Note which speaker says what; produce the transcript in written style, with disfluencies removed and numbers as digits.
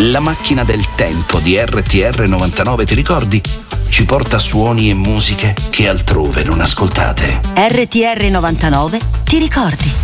Speaker 1: La macchina del tempo di RTR 99, ti ricordi? Ci porta suoni e musiche che altrove non ascoltate.
Speaker 2: RTR 99, ti ricordi?